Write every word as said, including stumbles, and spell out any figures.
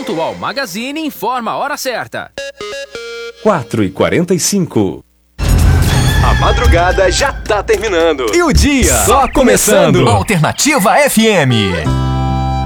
Pontual Magazine informa a hora certa. quatro e quarenta e cinco. A madrugada já tá terminando. E o dia só começando. Alternativa F M.